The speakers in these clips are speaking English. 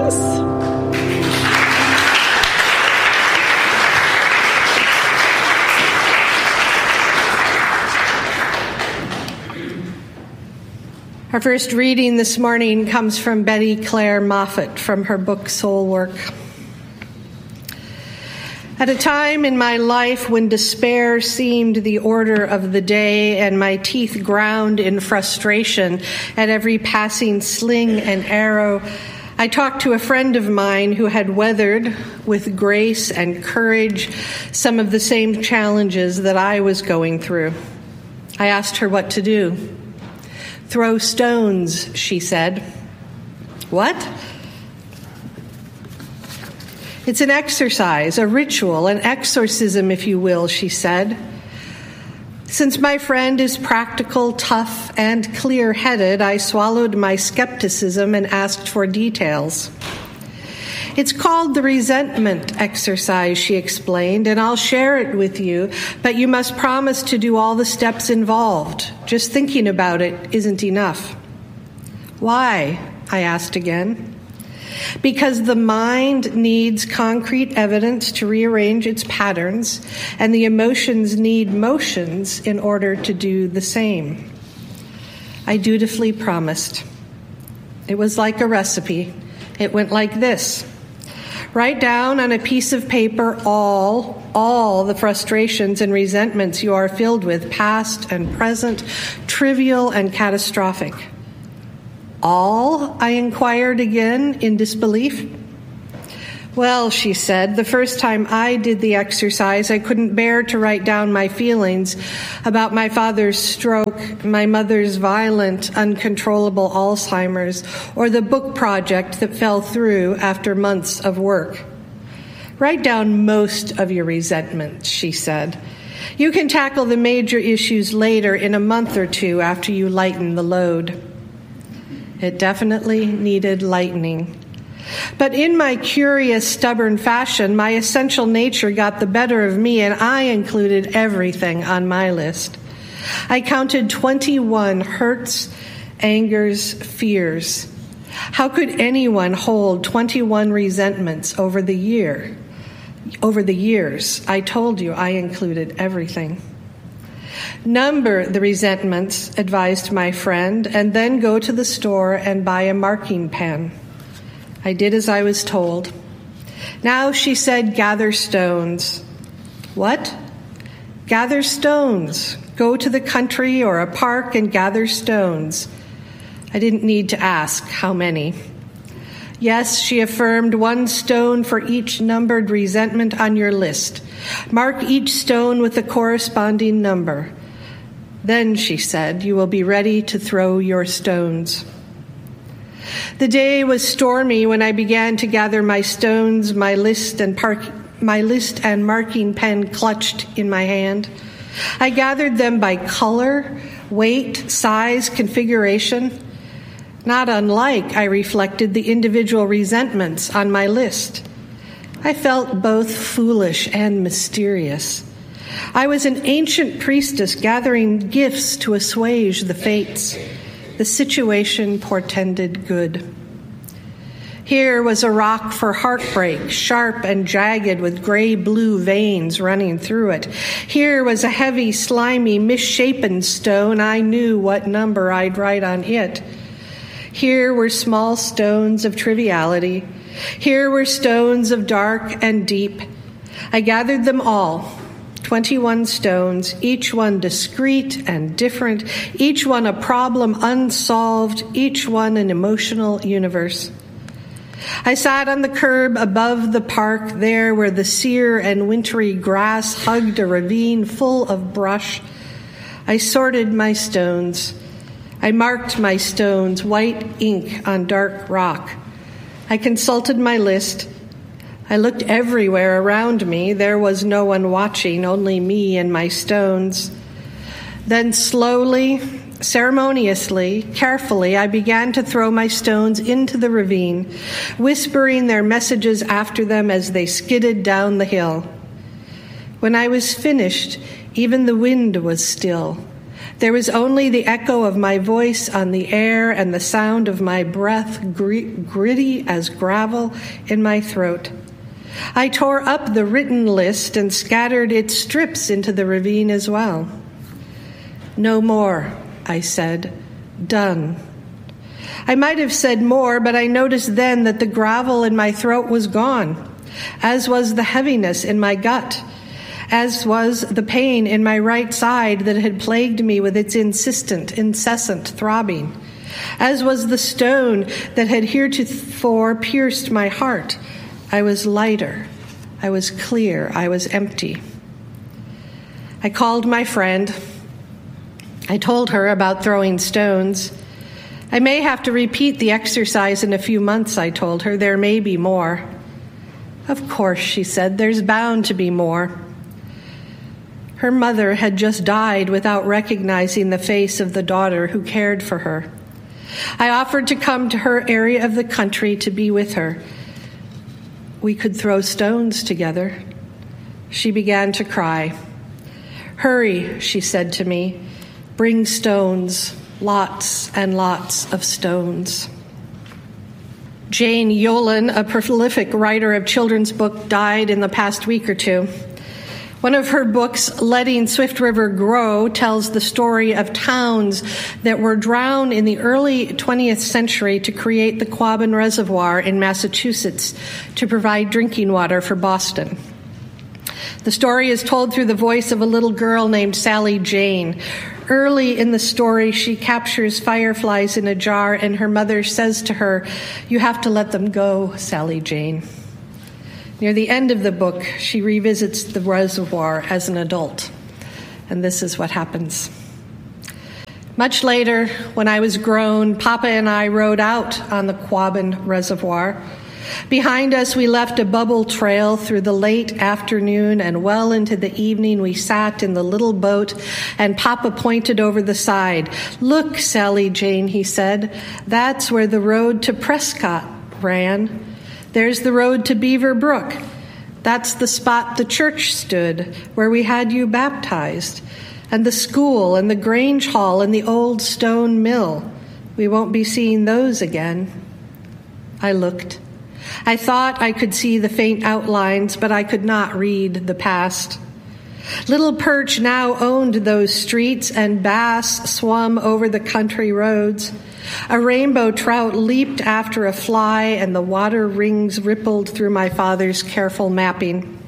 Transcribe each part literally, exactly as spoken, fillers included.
Rose. Our first reading this morning comes from Betty Claire Moffat from her book Soul Work. At a time in my life when despair seemed the order of the day and my teeth ground in frustration at every passing sling and arrow, I talked to a friend of mine who had weathered, with grace and courage, some of the same challenges that I was going through. I asked her what to do. "Throw stones," she said. "What?" "It's an exercise, a ritual, an exorcism, if you will," she said. Since my friend is practical, tough, and clear-headed, I swallowed my skepticism and asked for details. "It's called the resentment exercise," she explained, "and I'll share it with you, but you must promise to do all the steps involved. Just thinking about it isn't enough." "Why?" I asked again. "Because the mind needs concrete evidence to rearrange its patterns, and the emotions need motions in order to do the same." I dutifully promised. It was like a recipe. It went like this. Write down on a piece of paper all, all the frustrations and resentments you are filled with, past and present, trivial and catastrophic. "All?" I inquired again in disbelief. "Well," she said, "the first time I did the exercise, I couldn't bear to write down my feelings about my father's stroke, my mother's violent, uncontrollable Alzheimer's, or the book project that fell through after months of work. Write down most of your resentment," she said. "You can tackle the major issues later in a month or two after you lighten the load." It definitely needed lightening. But in my curious, stubborn fashion, my essential nature got the better of me, and I included everything on my list. I counted twenty-one hurts, angers, fears. How could anyone hold twenty-one resentments over the year? Over the years, I told you I included everything. "Number the resentments," advised my friend, "and then go to the store and buy a marking pen." I did as I was told. "Now," she said, "gather stones." "What?" "Gather stones. Go to the country or a park and gather stones." I didn't need to ask how many. "Yes," she affirmed, "one stone for each numbered resentment on your list. Mark each stone with the corresponding number. Then," she said, "you will be ready to throw your stones." The day was stormy when I began to gather my stones, my list and park, my list and marking pen clutched in my hand. I gathered them by color, weight, size, configuration. Not unlike, I reflected, the individual resentments on my list. I felt both foolish and mysterious. I was an ancient priestess gathering gifts to assuage the fates. The situation portended good. Here was a rock for heartbreak, sharp and jagged with gray-blue veins running through it. Here was a heavy, slimy, misshapen stone. I knew what number I'd write on it. Here were small stones of triviality. Here were stones of dark and deep. I gathered them all, twenty-one stones, each one discrete and different, each one a problem unsolved, each one an emotional universe. I sat on the curb above the park, there where the sere and wintry grass hugged a ravine full of brush. I sorted my stones. I marked my stones, white ink on dark rock. I consulted my list. I looked everywhere around me. There was no one watching, only me and my stones. Then slowly, ceremoniously, carefully, I began to throw my stones into the ravine, whispering their messages after them as they skidded down the hill. When I was finished, even the wind was still. There was only the echo of my voice on the air and the sound of my breath, gr- gritty as gravel, in my throat. I tore up the written list and scattered its strips into the ravine as well. No more, I said. Done. I might have said more, but I noticed then that the gravel in my throat was gone, as was the heaviness in my gut, as was the pain in my right side that had plagued me with its insistent, incessant throbbing, as was the stone that had heretofore pierced my heart. I was lighter. I was clear. I was empty. I called my friend. I told her about throwing stones. I may have to repeat the exercise in a few months, I told her. There may be more. Of course, she said, there's bound to be more. Her mother had just died without recognizing the face of the daughter who cared for her. I offered to come to her area of the country to be with her. We could throw stones together. She began to cry. Hurry, she said to me. Bring stones, lots and lots of stones. Jane Yolen, a prolific writer of children's books, died in the past week or two. One of her books, Letting Swift River Grow, tells the story of towns that were drowned in the early twentieth century to create the Quabbin Reservoir in Massachusetts to provide drinking water for Boston. The story is told through the voice of a little girl named Sally Jane. Early in the story, she captures fireflies in a jar, and her mother says to her, "You have to let them go, Sally Jane." Near the end of the book, she revisits the reservoir as an adult, and this is what happens. Much later, when I was grown, Papa and I rode out on the Quabbin Reservoir. Behind us, we left a bubble trail through the late afternoon, and well into the evening we sat in the little boat, and Papa pointed over the side. "Look, Sally Jane," he said, "that's where the road to Prescott ran. There's the road to Beaver Brook. That's the spot the church stood, where we had you baptized, and the school and the Grange Hall and the old stone mill. We won't be seeing those again." I looked. I thought I could see the faint outlines, but I could not read the past. Little Perch now owned those streets, and bass swum over the country roads. A rainbow trout leaped after a fly, and the water rings rippled through my father's careful mapping.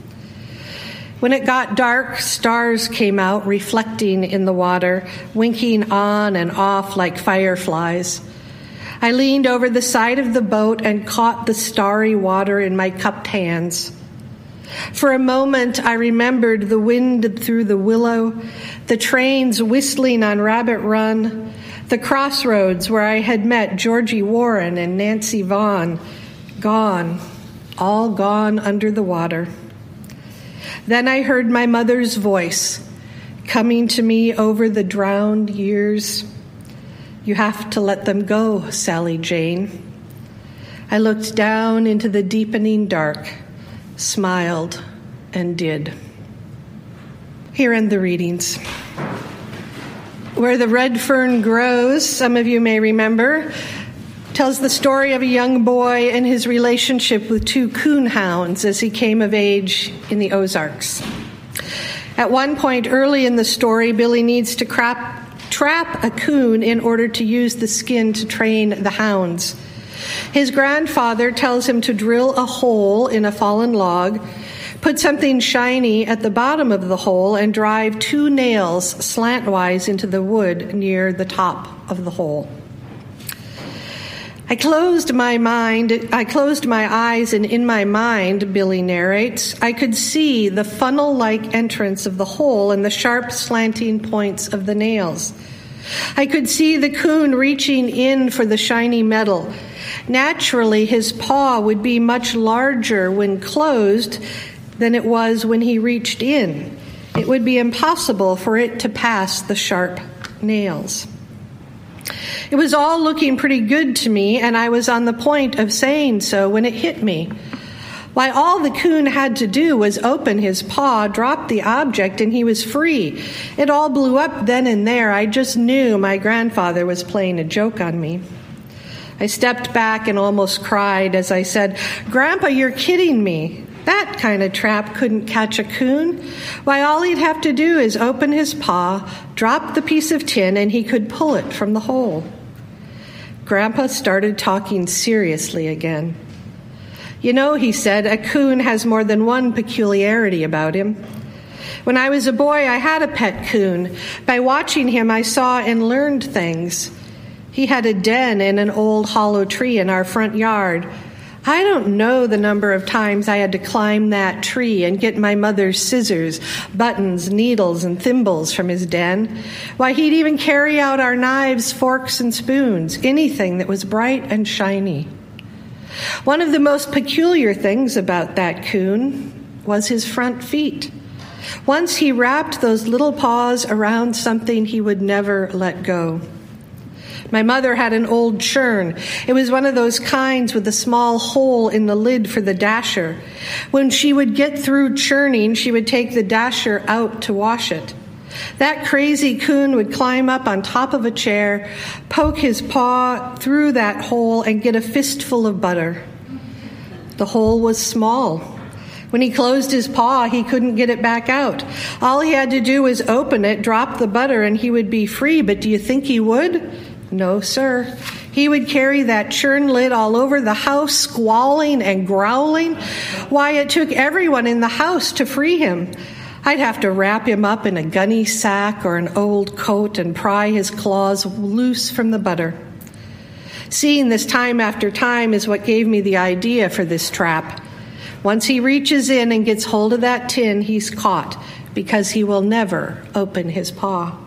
When it got dark, stars came out, reflecting in the water, winking on and off like fireflies. I leaned over the side of the boat and caught the starry water in my cupped hands. For a moment, I remembered the wind through the willow, the trains whistling on Rabbit Run, the crossroads where I had met Georgie Warren and Nancy Vaughn, gone, all gone under the water. Then I heard my mother's voice coming to me over the drowned years. "You have to let them go, Sally Jane." I looked down into the deepening dark, smiled, and did. Here end the readings. Where the Red Fern Grows, some of you may remember, tells the story of a young boy and his relationship with two coon hounds as he came of age in the Ozarks. At one point early in the story, Billy needs to crap trap a coon in order to use the skin to train the hounds. His grandfather tells him to drill a hole in a fallen log, put something shiny at the bottom of the hole, and drive two nails slantwise into the wood near the top of the hole. I closed my mind, I closed my eyes, and in my mind, Billy narrates, I could see the funnel-like entrance of the hole and the sharp slanting points of the nails. I could see the coon reaching in for the shiny metal. Naturally, his paw would be much larger when closed than it was when he reached in. It would be impossible for it to pass the sharp nails. It was all looking pretty good to me, and I was on the point of saying so when it hit me. Why, all the coon had to do was open his paw, drop the object, and he was free. It all blew up then and there. I just knew my grandfather was playing a joke on me. I stepped back and almost cried as I said, "Grandpa, you're kidding me. That kind of trap couldn't catch a coon. Why, all he'd have to do is open his paw, drop the piece of tin, and he could pull it from the hole." Grandpa started talking seriously again. "You know," he said, "a coon has more than one peculiarity about him. When I was a boy, I had a pet coon. By watching him, I saw and learned things. He had a den in an old hollow tree in our front yard. I don't know the number of times I had to climb that tree and get my mother's scissors, buttons, needles, and thimbles from his den. Why, he'd even carry out our knives, forks, and spoons, anything that was bright and shiny. One of the most peculiar things about that coon was his front feet. Once he wrapped those little paws around something, he would never let go. My mother had an old churn. It was one of those kinds with a small hole in the lid for the dasher. When she would get through churning, she would take the dasher out to wash it. That crazy coon would climb up on top of a chair, poke his paw through that hole, and get a fistful of butter. The hole was small. When he closed his paw, he couldn't get it back out. All he had to do was open it, drop the butter, and he would be free. But do you think he would? No, sir. He would carry that churn lid all over the house, squalling and growling. Why, it took everyone in the house to free him. I'd have to wrap him up in a gunny sack or an old coat and pry his claws loose from the butter. Seeing this time after time is what gave me the idea for this trap. Once he reaches in and gets hold of that tin, he's caught, because he will never open his paw.